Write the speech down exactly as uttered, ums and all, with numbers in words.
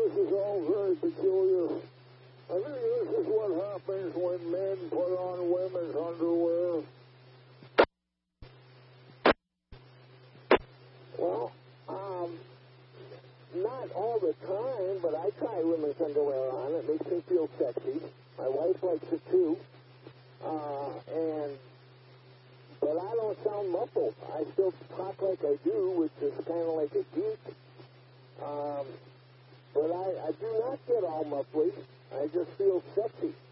this is all very peculiar. I think this is what happens when men put on women's underwear. Well, um, not all the time, but I try women's underwear on. It makes me feel sexy. My wife likes it too. Uh, and, but I don't sound muffled. I still talk like I do, which is kind of like a geek. Um, but I, I do not get all muffly. I just feel sexy.